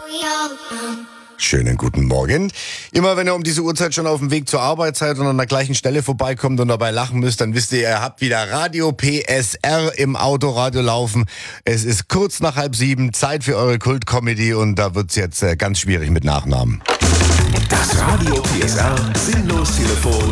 Schönen guten Morgen. Immer wenn ihr um diese Uhrzeit schon auf dem Weg zur Arbeit seid und an der gleichen Stelle vorbeikommt und dabei lachen müsst, dann wisst ihr habt wieder Radio PSR im Autoradio laufen. Es ist kurz nach 6:30, Zeit für eure Kult-Comedy und da wird's jetzt ganz schwierig mit Nachnamen. Das Radio PSR Sinnlos-Telefon.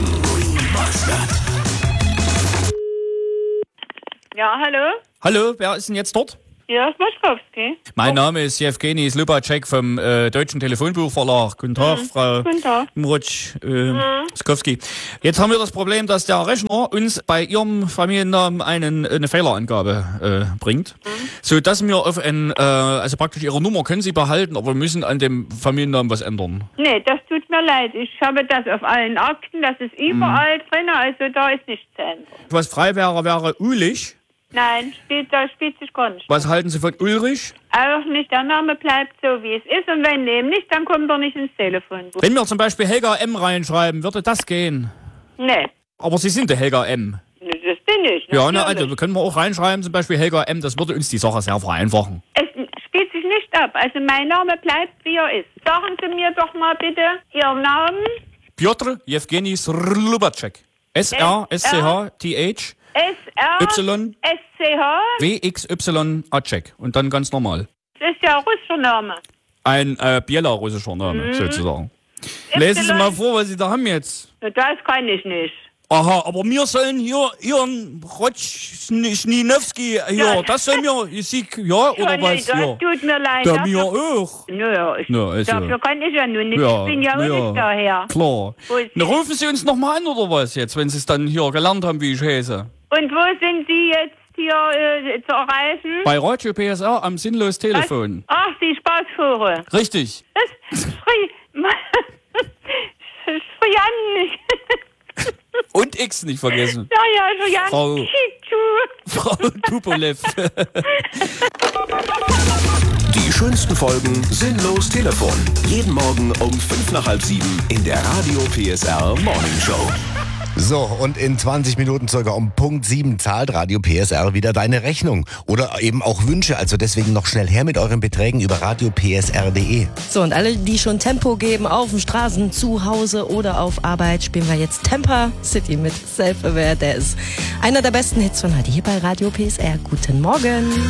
Ja, hallo? Hallo, wer ist denn jetzt dort? Ja, ist Moschkowski. Mein Name ist Jewgeni Slubacek vom Deutschen Telefonbuchverlag. Guten Tag, Frau Guten Tag. Skowski. Jetzt haben wir das Problem, dass der Rechner uns bei Ihrem Familiennamen eine Fehlerangabe bringt, so dass wir auf also praktisch Ihre Nummer können Sie behalten, aber wir müssen an dem Familiennamen was ändern. Nee, das tut mir leid. Ich habe das auf allen Akten, das ist überall drin, also da ist nichts zu ändern. Was frei wäre Ulich. Nein, da spielt sich gar nicht. Was halten Sie von Ulrich? Auch nicht, der Name bleibt so, wie es ist, und wenn dem nicht, dann kommt er nicht ins Telefonbuch. Wenn wir zum Beispiel Helga M. reinschreiben, würde das gehen? Nee. Aber Sie sind der Helga M. Nee, das bin ich. Ja, natürlich. können wir auch reinschreiben, zum Beispiel Helga M. Das würde uns die Sache sehr vereinfachen. Es spielt sich nicht ab, also mein Name bleibt, wie er ist. Sagen Sie mir doch mal bitte Ihren Namen. Piotr Jewgeni Slubacek. S-R-S-C-H-T-H S-R-S-C-H W-X-Y-Acek. Und dann ganz normal. Das ist ja ein russischer Name. Ein belarussischer Name, sozusagen. Lesen Sie mal vor, was Sie da haben jetzt. Das kann ich nicht. Aha, aber wir sollen hier Ihren Rotschninowski hier, das sollen wir, ja, oder was? Das Ja. tut mir leid. Da mir auch. Naja, also. dafür kann ich ja nur nicht. Ja, Ich bin ja auch nicht daher. Klar. Na, rufen Sie uns noch mal an, oder was jetzt, wenn Sie es dann hier gelernt haben, wie ich heiße? Und wo sind Sie jetzt hier zu erreichen? Bei Radio PSR am Sinnlos-Telefon. Ach, die Spaßvogel. Richtig. Das Frian. Und X nicht vergessen. Ja, Frian. Frau Tupolev. Die schönsten Folgen Sinnlos Telefon. Jeden Morgen um 6:55 in der Radio PSR Morning Show. So, und in 20 Minuten circa um Punkt 7 zahlt Radio PSR wieder deine Rechnung. Oder eben auch Wünsche, also deswegen noch schnell her mit euren Beträgen über radiopsr.de. So, und alle, die schon Tempo geben auf den Straßen, zu Hause oder auf Arbeit, spielen wir jetzt Temper City mit Self-Aware. Der ist einer der besten Hits von heute hier bei Radio PSR. Guten Morgen.